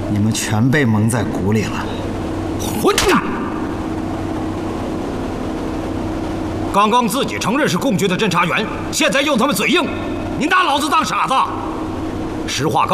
你们全被蒙在鼓里了。 混蛋！刚刚自己承认是共军的侦察员，现在用他们嘴硬，你拿老子当傻子？实话告